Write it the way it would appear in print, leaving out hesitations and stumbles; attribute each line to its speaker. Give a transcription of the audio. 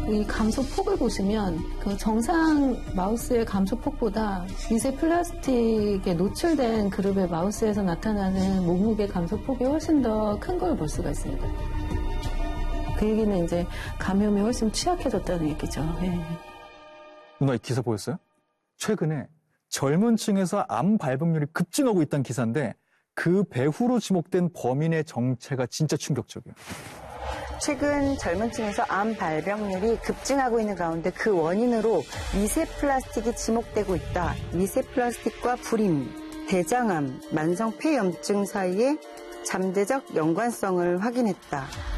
Speaker 1: 이 감소폭을 보시면 그 정상 마우스의 감소폭보다 미세 플라스틱에 노출된 그룹의 마우스에서 나타나는 몸무게 감소폭이 훨씬 더 큰 걸 볼 수가 있습니다. 그 얘기는 이제 감염이 훨씬 취약해졌다는 얘기죠. 네.
Speaker 2: 누나 이 기사 보였어요? 최근에 젊은 층에서 암 발병률이 급증하고 있다는 기사인데 그 배후로 지목된 범인의 정체가 진짜 충격적이에요.
Speaker 3: 최근 젊은 층에서 암 발병률이 급증하고 있는 가운데 그 원인으로 미세 플라스틱이 지목되고 있다. 미세 플라스틱과 불임, 대장암, 만성 폐염증 사이에 잠재적 연관성을 확인했다.